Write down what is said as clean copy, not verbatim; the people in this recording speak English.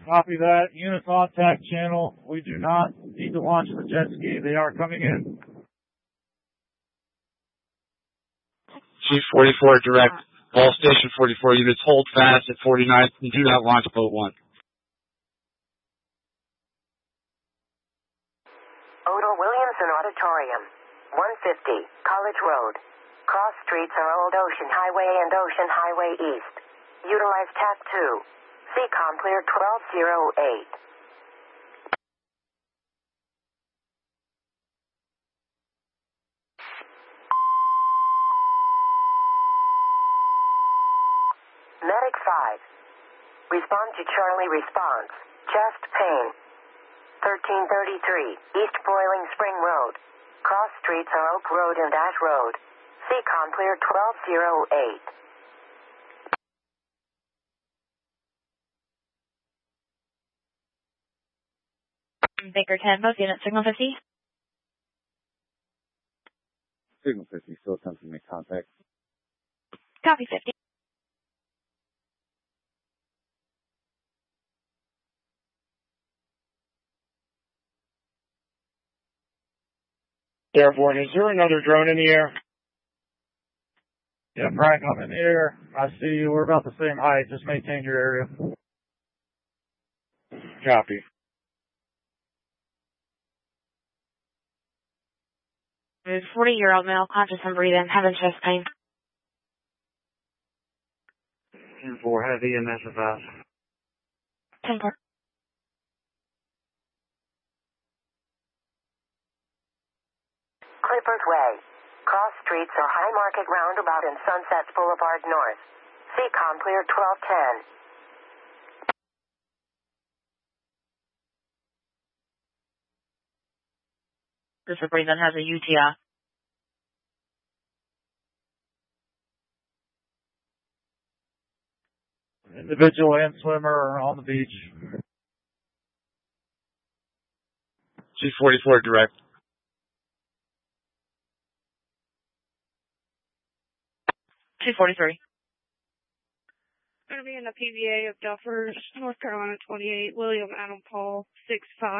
Copy that. Units on TAC channel. We do not need to launch the jet ski. They are coming in. Chief 44 direct. Ball station 44 units hold fast at 49 and do not launch boat 1. Odell Williamson Auditorium, 150 College Road. Cross streets are Old Ocean Highway and Ocean Highway East. Utilize TAC 2. CCOM clear 1208. Medic 5. Respond to Charlie response. Chest pain. 1333 East Boiling Spring Road. Cross streets are Oak Road and Ash Road. CCOM clear 1208. Baker 10, both units, signal 50. Signal 50, still attempting to make contact. Copy 50. Airborne, is there another drone in the air? Yeah, Frank, I'm in the air. I see you. We're about the same height. Just maintain your area. Copy. There's 40-year-old male, conscious and breathing, having chest pain. 10-4, heavy and that's fast. 10-4. Clippers Way. Cross streets are High Market Roundabout and Sunset Boulevard North. CCOM clear 1210. This breathing has a UTI. Individual and swimmer are on the beach. G44 direct. G43. Going to be in the PVA of Duffers, North Carolina 28, William Adam Paul, 6'5".